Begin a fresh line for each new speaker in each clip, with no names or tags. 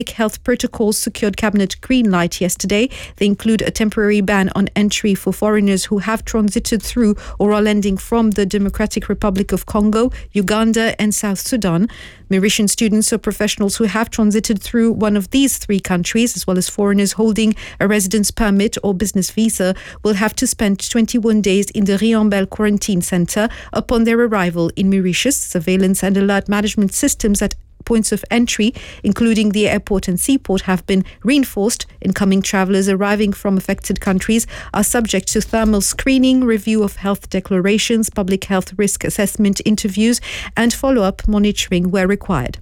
health protocols secured cabinet green light yesterday. They include a temporary ban on entry for foreigners who have transited through or are landing from the Democratic Republic of Congo, Uganda and South Sudan. Mauritian students or professionals who have transited through one of these three countries, as well as foreigners holding a residence permit or business visa, will have to spend 21 days in the Riambel Quarantine Centre upon their arrival in Mauritius. Surveillance and alert management systems at points of entry, including the airport and seaport, have been reinforced. Incoming travellers arriving from affected countries are subject to thermal screening, review of health declarations, public health risk assessment interviews, and follow-up monitoring where required.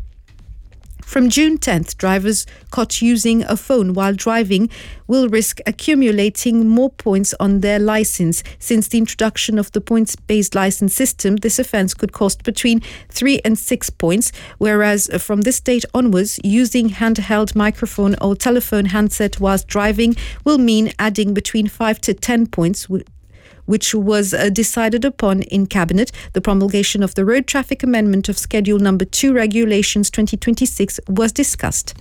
From June 10th, drivers caught using a phone while driving will risk accumulating more points on their license. Since the introduction of the points-based license system, this offence could cost between 3 and 6 points, whereas from this date onwards, using handheld microphone or telephone handset whilst driving will mean adding between 5 to 10 points, which was decided upon in Cabinet. The promulgation of the Road Traffic Amendment of Schedule No. 2 Regulations 2026 was discussed.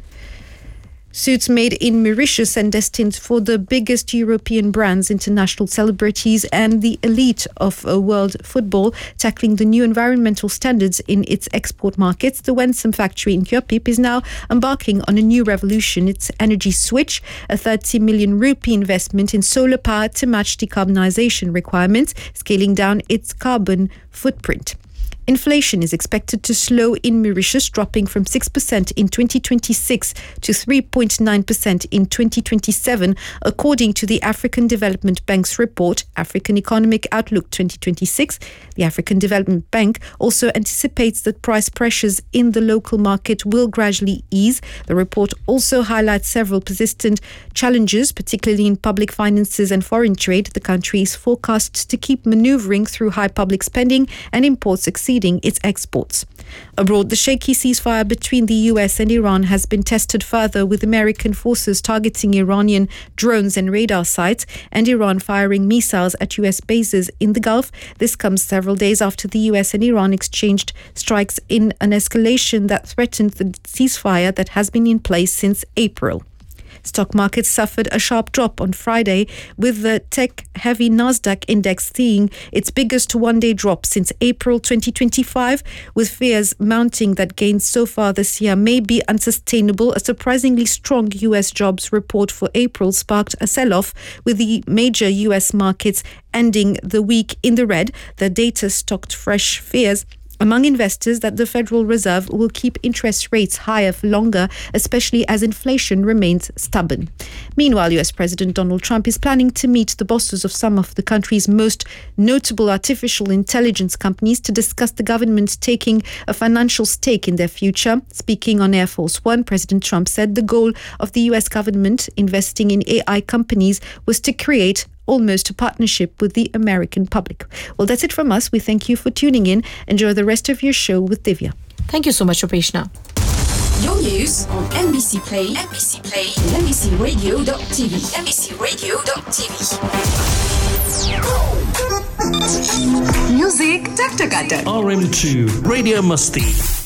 Suits made in Mauritius and destined for the biggest European brands, international celebrities and the elite of world football, tackling the new environmental standards in its export markets. The Wensum factory in Kyopip is now embarking on a new revolution. Its energy switch, a 30 million rupee investment in solar power to match decarbonisation requirements, scaling down its carbon footprint. Inflation is expected to slow in Mauritius, dropping from 6% in 2026 to 3.9% in 2027, according to the African Development Bank's report, African Economic Outlook 2026. The African Development Bank also anticipates that price pressures in the local market will gradually ease. The report also highlights several persistent challenges, particularly in public finances and foreign trade. The country is forecast to keep manoeuvring through high public spending and imports exceeding its exports. Abroad, the shaky ceasefire between the US and Iran has been tested further, with American forces targeting Iranian drones and radar sites and Iran firing missiles at US bases in the Gulf. This comes several days after the US and Iran exchanged strikes in an escalation that threatened the ceasefire that has been in place since April. Stock markets suffered a sharp drop on Friday, with the tech-heavy Nasdaq index seeing its biggest one-day drop since April 2025, with fears mounting that gains so far this year may be unsustainable. A surprisingly strong US jobs report for April sparked a sell-off, with the major US markets ending the week in the red. The data stoked fresh fears among investors that the Federal Reserve will keep interest rates higher for longer, especially as inflation remains stubborn. Meanwhile, US President Donald Trump is planning to meet the bosses of some of the country's most notable artificial intelligence companies to discuss the government taking a financial stake in their future. Speaking on Air Force One, President Trump said the goal of the US government investing in AI companies was to create almost a partnership with the American public. Well, that's it from us. We thank you for tuning in. Enjoy the rest of your show with Divya.
Thank you so much, Rupeshna.
Your news on NBC Play, NBC Play, NBCRadio.tv, NBCRadio.tv.
Music Tak Tak Tak.
RM2 Radio Musti.